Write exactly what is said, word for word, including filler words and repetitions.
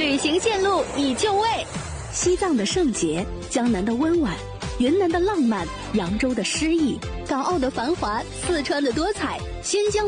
旅行线路已就位， 西藏的圣洁，江南的温婉，云南的浪漫，扬州的诗意， 港澳的繁华，四川的多彩，新疆